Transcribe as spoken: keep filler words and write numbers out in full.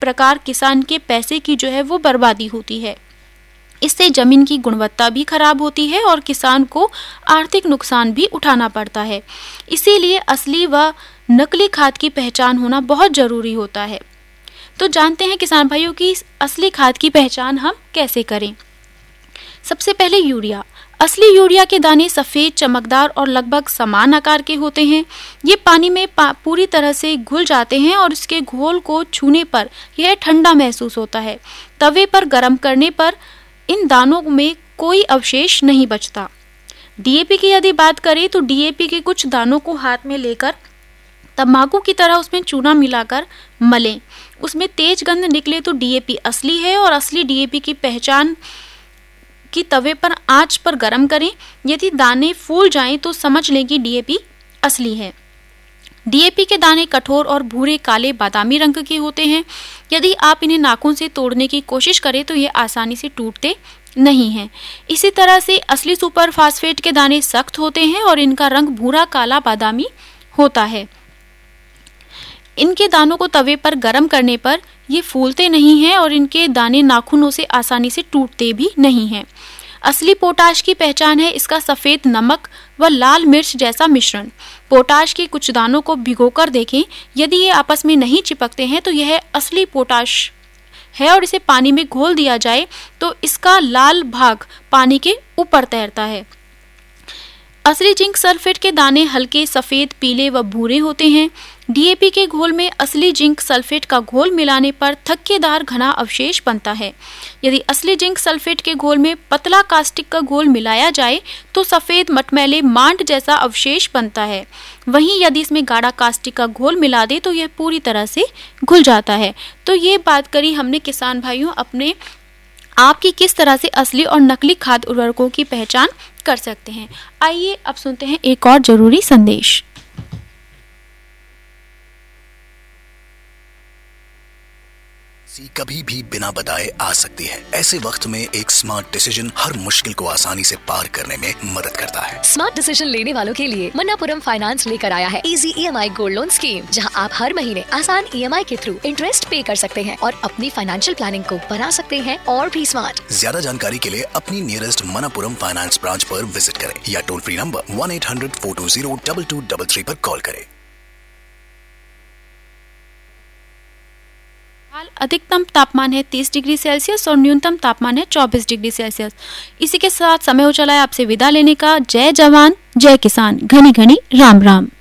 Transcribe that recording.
प्रकार किसान के पैसे की जो है वो बर्बादी होती है। इससे जमीन की गुणवत्ता भी खराब होती है और किसान को आर्थिक नुकसान भी उठाना पड़ता है। इसीलिए असली व नकली खाद की पहचान होना बहुत जरूरी होता है। तो जानते हैं किसान भाइयों की असली खाद की पहचान हम कैसे करें। सबसे पहले यूरिया। असली यूरिया के दाने सफेद, चमकदार और लगभग समान आकार के होते हैं। ये पानी में पा, पूरी तरह से घुल जाते हैं और इसके घोल को छूने पर यह ठंडा महसूस होता है। तवे पर गर्म करने पर इन दानों में कोई अवशेष नहीं बचता। डीएपी की यदि बात करें तो डीएपी के कुछ दानों को हाथ में लेकर तंबाकू की तरह उसमें चूना मिलाकर मलें। उसमें तेज गंध निकले तो डीएपी असली है और असली डीएपी की पहचान की तवे पर आंच पर गर्म करें। यदि दाने फूल जाएं तो समझ लें कि डीएपी असली है। डीएपी के दाने कठोर और भूरे, काले, बादामी रंग के होते हैं। यदि आप इन्हें नाखून से तोड़ने की कोशिश करें तो ये आसानी से टूटते नहीं हैं। इसी तरह से असली सुपर फास्फेट के दाने सख्त होते हैं और इनका रंग भूरा, काला, बादामी होता है। इनके दानों को तवे पर गर्म करने पर ये फूलते नहीं हैं और इनके दाने नाखूनों से आसानी से टूटते भी नहीं हैं। असली पोटाश की पहचान है इसका सफेद नमक व लाल मिर्च जैसा मिश्रण। पोटाश के कुछ दानों को भिगोकर देखें, यदि ये आपस में नहीं चिपकते हैं तो यह असली पोटाश है और इसे पानी में घोल दिया जाए तो इसका लाल भाग पानी के ऊपर तैरता है। असली जिंक सल्फेट के दाने हल्के सफेद, पीले व भूरे होते हैं। डीएपी के घोल में असली जिंक सल्फेट का घोल मिलाने पर थक्केदार घना अवशेष बनता है। यदि असली जिंक सल्फेट के घोल में पतला कास्टिक का घोल मिलाया जाए तो सफेद मटमैले मांड जैसा अवशेष बनता है। वहीं यदि इसमें गाढ़ा कास्टिक का घोल मिला दे तो यह पूरी तरह से घुल जाता है। तो ये बात करी हमने किसान भाइयों अपने आपकी किस तरह से असली और नकली खाद उर्वरकों की पहचान कर सकते हैं। आइए अब सुनते हैं एक और जरूरी संदेश। कभी भी बिना बताए आ सकती है। ऐसे वक्त में एक स्मार्ट डिसीजन हर मुश्किल को आसानी से पार करने में मदद करता है। स्मार्ट डिसीजन लेने वालों के लिए मन्नापुरम फाइनेंस लेकर आया है easy EMI gold loan scheme, जहां आप हर महीने आसान ईएमआई के थ्रू इंटरेस्ट पे कर सकते हैं और अपनी फाइनेंशियल प्लानिंग को बना सकते हैं और भी स्मार्ट। ज्यादा जानकारी के लिए अपनी नियरेस्ट मन्नापुरम फाइनेंस ब्रांच पर विजिट करें या toll free number one eight hundred four to zero double two double three पर कॉल करें। अधिकतम तापमान है तीस डिग्री सेल्सियस और न्यूनतम तापमान है चौबीस डिग्री सेल्सियस। इसी के साथ समय हो चला है आपसे विदा लेने का। जय जवान, जय किसान, घनी घनी राम राम।